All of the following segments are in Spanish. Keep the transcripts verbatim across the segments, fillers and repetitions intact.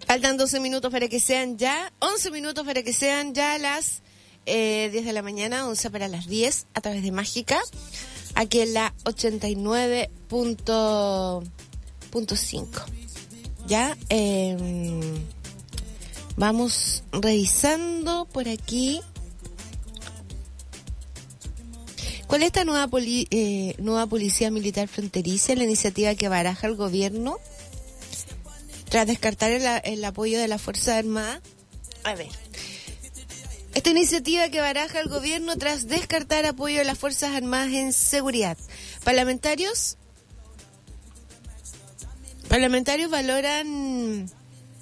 Faltan doce minutos para que sean ya, once minutos para que sean ya las eh, diez de la mañana, once para las diez, a través de Mágica, aquí en la ochenta y nueve punto cinco. Ya, eh, vamos revisando por aquí. ¿Cuál es esta nueva, poli, eh, nueva policía militar fronteriza, la iniciativa que baraja el gobierno tras descartar el, el apoyo de las Fuerzas Armadas? A ver, esta iniciativa que baraja el gobierno tras descartar apoyo de las Fuerzas Armadas en seguridad. Parlamentarios, parlamentarios valoran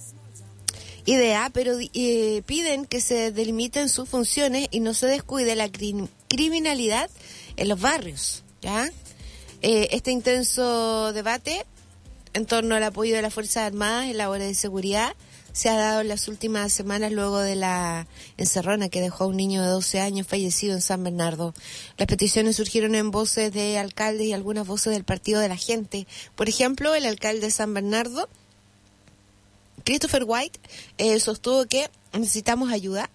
idea, pero eh, piden que se delimiten sus funciones y no se descuide la crim- criminalidad en los barrios, ¿ya? Eh, este intenso debate en torno al apoyo de las Fuerzas Armadas en labores de seguridad se ha dado en las últimas semanas luego de la encerrona que dejó a un niño de doce años fallecido en San Bernardo. Las peticiones surgieron en voces de alcaldes y algunas voces del Partido de la Gente. Por ejemplo, el alcalde de San Bernardo, Christopher White, eh, sostuvo que necesitamos ayuda.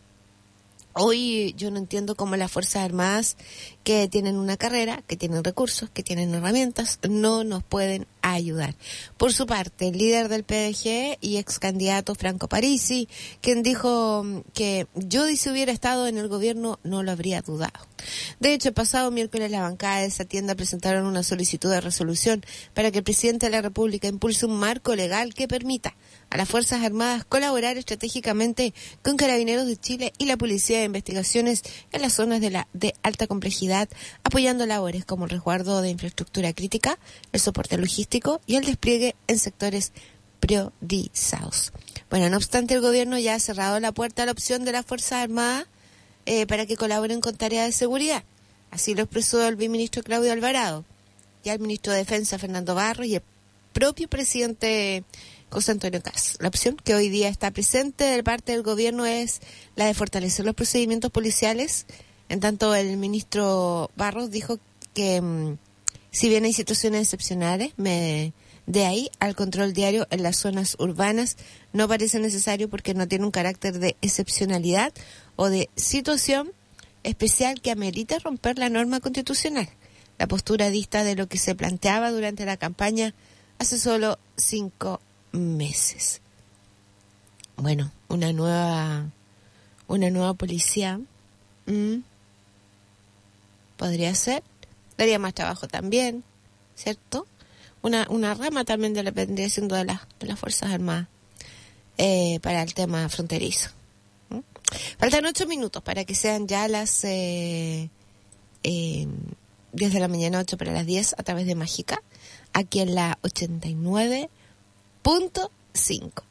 Hoy yo no entiendo cómo las Fuerzas Armadas, que tienen una carrera, que tienen recursos, que tienen herramientas, no nos pueden ayudar. Por su parte, el líder del P D G y ex candidato Franco Parisi, quien dijo que yo si hubiera estado en el gobierno no lo habría dudado. De hecho, el pasado miércoles la bancada de esa tienda presentaron una solicitud de resolución para que el presidente de la República impulse un marco legal que permita a las Fuerzas Armadas colaborar estratégicamente con Carabineros de Chile y la Policía de Investigaciones en las zonas de la de alta complejidad, apoyando labores como el resguardo de infraestructura crítica, el soporte logístico y el despliegue en sectores priorizados. Bueno, no obstante, el gobierno ya ha cerrado la puerta a la opción de las Fuerzas Armadas eh, para que colaboren con tareas de seguridad. Así lo expresó el viceministro Claudio Alvarado, ya el ministro de Defensa Fernando Barros y el propio presidente José Antonio Kast. La opción que hoy día está presente de parte del gobierno es la de fortalecer los procedimientos policiales. En tanto, el ministro Barros dijo que mmm, si bien hay situaciones excepcionales, me, de ahí al control diario en las zonas urbanas no parece necesario porque no tiene un carácter de excepcionalidad o de situación especial que amerita romper la norma constitucional. La postura dista de lo que se planteaba durante la campaña hace solo cinco meses. Bueno, una nueva una nueva policía ¿Mm? podría ser, daría más trabajo también, ¿cierto? Una una rama también de la vendría siendo de las de las Fuerzas Armadas eh, para el tema fronterizo. ¿Mm? Faltan ocho minutos para que sean ya las eh, eh, diez de la mañana, ocho para las diez, a través de Mágica, aquí en la ochenta y nueve punto cinco.